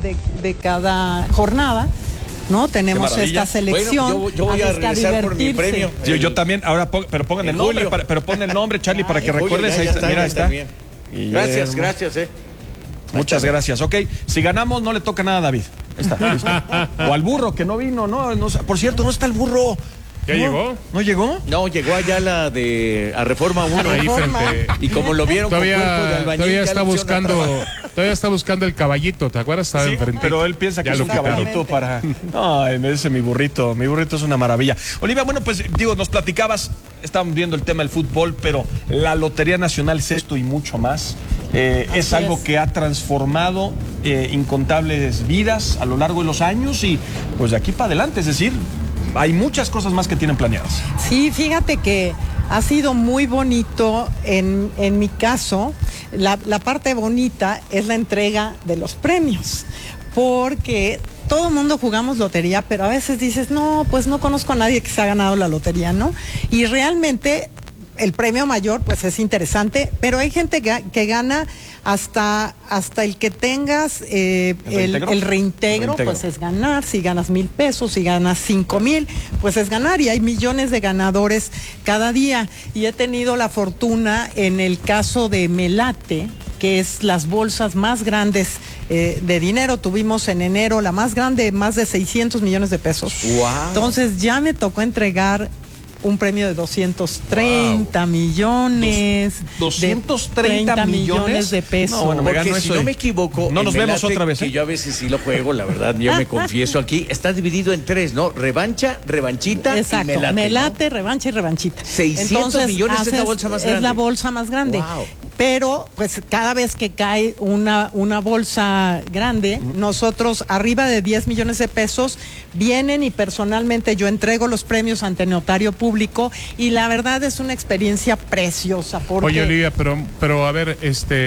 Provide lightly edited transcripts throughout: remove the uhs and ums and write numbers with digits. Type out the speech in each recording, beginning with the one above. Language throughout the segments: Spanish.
de cada jornada, ¿no? Tenemos esta selección. Bueno, yo voy a regresar por mi premio. Yo también, ahora pero pongan el nombre, pero pon el nombre, Charlie, para que recuerdes. Ahí está, mira, está. Gracias. Muchas gracias. Ok, si ganamos no le toca nada a David. Está, listo. O al burro que no vino, no, por cierto, no está el burro. ¿Ya llegó? ¿No llegó? No, llegó allá a Reforma 1. Ahí frente. Y como lo vieron todavía, con cuerpo de albañil, todavía está buscando el caballito, ¿te acuerdas? Estaba enfrente. Pero él piensa que es un caballito para... No, ese mi burrito es una maravilla. Olivia, bueno, pues digo, nos platicabas, estábamos viendo el tema del fútbol, pero la Lotería Nacional es esto y mucho más. Es algo que ha transformado incontables vidas a lo largo de los años y pues de aquí para adelante, es decir, hay muchas cosas más que tienen planeadas. Sí, fíjate que ha sido muy bonito en mi caso. La parte bonita es la entrega de los premios, porque todo el mundo jugamos lotería, pero a veces dices, no, pues no conozco a nadie que se ha ganado la lotería, ¿no? Y realmente el premio mayor pues es interesante, pero hay gente que gana hasta el que tengas el reintegro, pues es ganar. Si ganas 1,000 pesos, si ganas 5,000, pues es ganar, y hay millones de ganadores cada día. Y he tenido la fortuna en el caso de Melate, que es las bolsas más grandes de dinero. Tuvimos en enero la más grande, más de 600 millones de pesos. Wow. Entonces ya me tocó entregar un premio de 230 millones. 230 millones de pesos. No, bueno, porque si no me equivoco, no nos vemos otra vez. Que yo a veces sí lo juego, la verdad, yo me confieso aquí. Está dividido en tres, ¿no? Revancha, revanchita. Exacto, y melate, ¿no? Revancha y revanchita. 600 millones es la bolsa más grande. Es la bolsa más grande. Wow. Pero, pues, cada vez que cae una bolsa grande, nosotros, arriba de 10 millones de pesos, vienen y personalmente yo entrego los premios ante notario público, y la verdad es una experiencia preciosa. Porque... Oye, Olivia, pero a ver,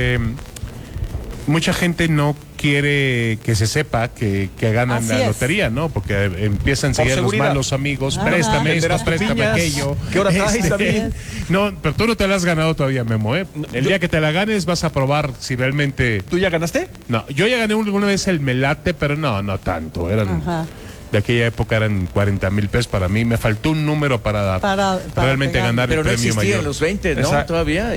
mucha gente no quiere que se sepa que ganan Así la es. lotería, ¿no? Porque empiezan enseguida los malos amigos, préstame esto, préstame aquello. ¿Qué hora traes, David? No, pero tú no te la has ganado todavía, Memo, ¿eh? El día que te la ganes vas a probar si realmente... ¿Tú ya ganaste? No, yo ya gané una vez el Melate, pero no tanto, eran... De aquella época eran 40,000 pesos para mí. Me faltó un número para realmente ganar el premio mayor. Pero no existían los 20, ¿no? Exacto. Todavía.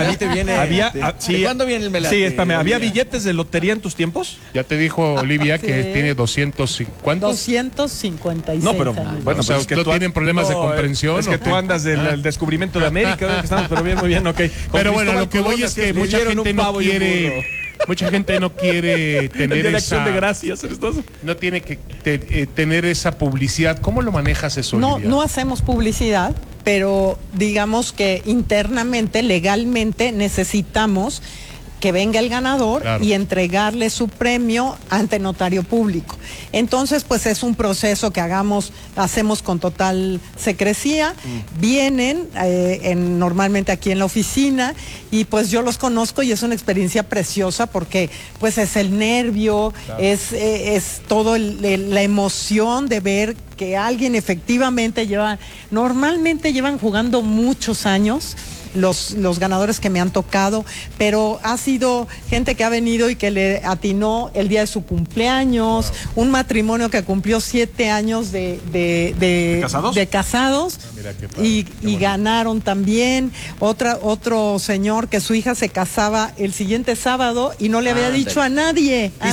Sí, ¿Cuándo viene el Melate? Sí, espérame, ¿había billetes de lotería en tus tiempos? Ya te dijo Olivia que tiene 200, ¿cuántos? 256. No, pero años. bueno, O sea, pues es que ¿no tienen problemas de comprensión? Es que tú andas del descubrimiento de América, ¿verdad? Que estamos, pero bien, muy bien, ok. Pero bueno, lo que voy es que mucha gente no quiere... Mucha gente no quiere tener acción de gracias, no tiene que tener esa publicidad. ¿Cómo lo manejas eso, Olivia? No hacemos publicidad, pero digamos que internamente, legalmente, necesitamos que venga el ganador, claro, y entregarle su premio ante notario público. Entonces, pues es un proceso que hacemos con total secrecía. Vienen normalmente aquí en la oficina, y pues yo los conozco y es una experiencia preciosa, porque pues es el nervio, claro, es todo la emoción de ver que alguien efectivamente normalmente llevan jugando muchos años. Los ganadores que me han tocado, pero ha sido gente que ha venido y que le atinó el día de su cumpleaños, wow, un matrimonio que cumplió 7 años de casados, mira, qué ganaron también. Otro señor que su hija se casaba el siguiente sábado y no le había dicho a nadie, a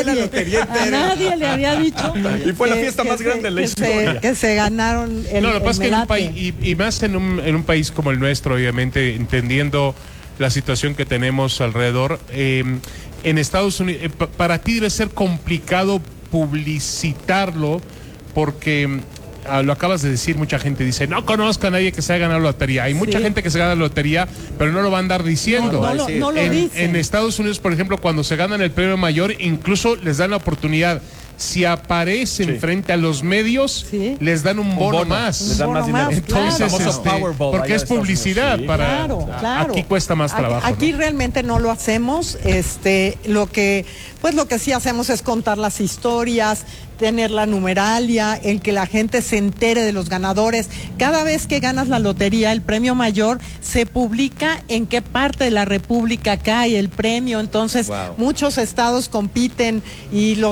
nadie le había dicho. Y fue la fiesta más grande de la historia. Que se ganaron el lo que pasa es Melate. Y más en un país como el nuestro, obviamente, entendiendo la situación que tenemos alrededor, en Estados Unidos, para ti debe ser complicado publicitarlo, porque lo acabas de decir, mucha gente dice, no conozco a nadie que se haya ganado la lotería. Hay mucha gente que se gana la lotería, pero no lo va a andar diciendo. No lo dicen. En Estados Unidos, por ejemplo, cuando se ganan el premio mayor, incluso les dan la oportunidad. Si aparecen frente a los medios, les dan un bono más. Les dan más dinero. Entonces, porque es publicidad. Claro. Aquí cuesta más trabajo. Aquí realmente no lo hacemos. Lo que sí hacemos es contar las historias, tener la numeralia, el que la gente se entere de los ganadores. Cada vez que ganas la lotería, el premio mayor, se publica en qué parte de la República cae el premio. Entonces, muchos estados compiten y los